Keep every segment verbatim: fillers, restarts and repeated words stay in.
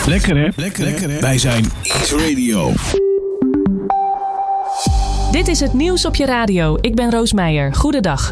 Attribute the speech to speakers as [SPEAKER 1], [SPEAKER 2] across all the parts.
[SPEAKER 1] Lekker hè? Lekker, Lekker hè? Wij zijn Ease Radio.
[SPEAKER 2] Dit is het nieuws op je radio. Ik ben Roos Meijer. Goedendag.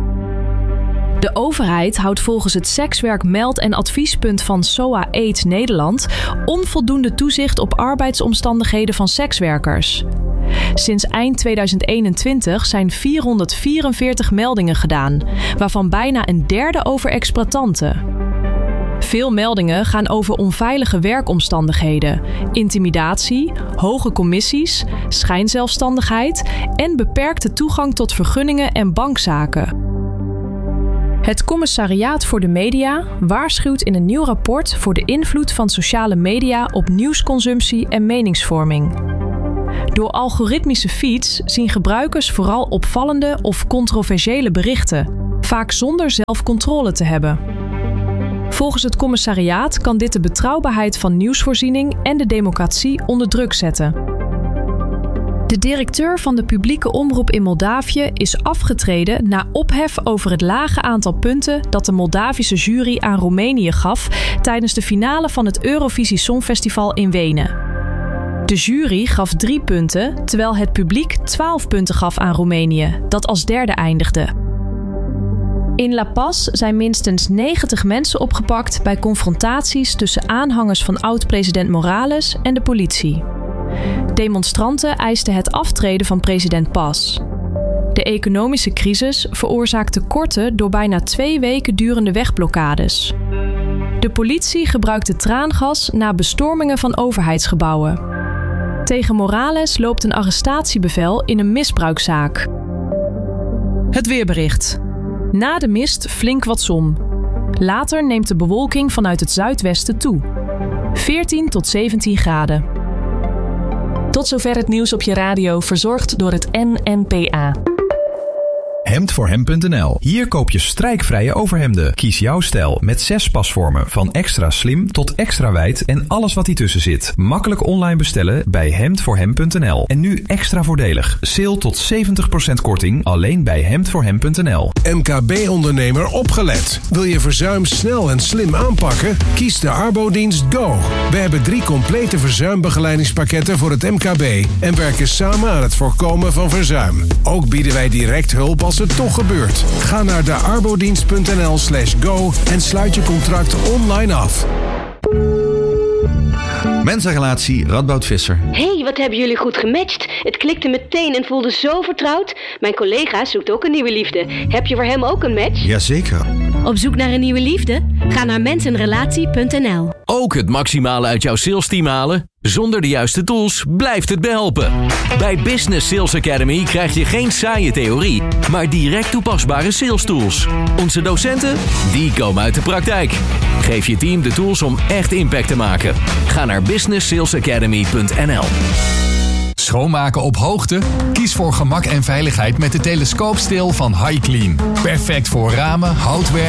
[SPEAKER 2] De overheid houdt volgens het sekswerk meld- en adviespunt van S O A AIDS Nederland onvoldoende toezicht op arbeidsomstandigheden van sekswerkers. Sinds eind tweeduizend eenentwintig zijn vierhonderdvierenveertig meldingen gedaan, waarvan bijna een derde over exploitanten. Veel meldingen gaan over onveilige werkomstandigheden, intimidatie, hoge commissies, schijnzelfstandigheid en beperkte toegang tot vergunningen en bankzaken. Het Commissariaat voor de Media waarschuwt in een nieuw rapport voor de invloed van sociale media op nieuwsconsumptie en meningsvorming. Door algoritmische feeds zien gebruikers vooral opvallende of controversiële berichten, vaak zonder zelf controle te hebben. Volgens het commissariaat kan dit de betrouwbaarheid van nieuwsvoorziening en de democratie onder druk zetten. De directeur van de publieke omroep in Moldavië is afgetreden na ophef over het lage aantal punten dat de Moldavische jury aan Roemenië gaf tijdens de finale van het Eurovisie Songfestival in Wenen. De jury gaf drie punten, terwijl het publiek twaalf punten gaf aan Roemenië, dat als derde eindigde. In La Paz zijn minstens negentig mensen opgepakt bij confrontaties tussen aanhangers van oud-president Morales en de politie. Demonstranten eisten het aftreden van president Paz. De economische crisis veroorzaakte korte door bijna twee weken durende wegblokkades. De politie gebruikte traangas na bestormingen van overheidsgebouwen. Tegen Morales loopt een arrestatiebevel in een misbruikzaak. Het weerbericht. Na de mist flink wat zon. Later neemt de bewolking vanuit het zuidwesten toe. veertien tot zeventien graden. Tot zover het nieuws op je radio, verzorgd door het N N P A.
[SPEAKER 3] hemd voor hem punt n l. Hier koop je strijkvrije overhemden. Kies jouw stijl met zes pasvormen. Van extra slim tot extra wijd en alles wat hiertussen zit. Makkelijk online bestellen bij hemd voor hem punt n l. En nu extra voordelig. Sale tot zeventig procent korting alleen bij hemd voor hem punt n l.
[SPEAKER 4] M K B-ondernemer opgelet. Wil je verzuim snel en slim aanpakken? Kies de Arbodienst Go. We hebben drie complete verzuimbegeleidingspakketten voor het M K B en werken samen aan het voorkomen van verzuim. Ook bieden wij direct hulp als het toch gebeurt. Ga naar de arbodienst punt n l slash go en sluit je contract online af.
[SPEAKER 5] Mensenrelatie Radboud Visser.
[SPEAKER 6] Hey, wat hebben jullie goed gematcht? Het klikte meteen en voelde zo vertrouwd. Mijn collega zoekt ook een nieuwe liefde. Heb je voor hem ook een match?
[SPEAKER 5] Jazeker.
[SPEAKER 6] Op zoek naar een nieuwe liefde? Ga naar mensenrelatie punt n l.
[SPEAKER 7] Ook het maximale uit jouw salesteam halen? Zonder de juiste tools blijft het behelpen. Bij Business Sales Academy krijg je geen saaie theorie, maar direct toepasbare sales tools. Onze docenten, die komen uit de praktijk. Geef je team de tools om echt impact te maken. Ga naar business sales academy punt n l.
[SPEAKER 8] Schoonmaken op hoogte? Kies voor gemak en veiligheid met de telescoopsteel van HiClean. Perfect voor ramen, houtwerk